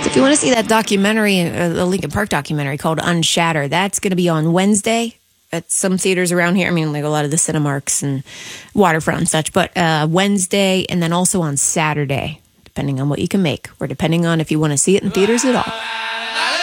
If you want to see that documentary, the Linkin Park documentary called Unshatter, that's going to be on Wednesday at some theaters around here. I mean, like a lot of the Cinemarks and Waterfront and such, but Wednesday and then also on Saturday, depending on what you can make or depending on if you want to see it in theaters at all.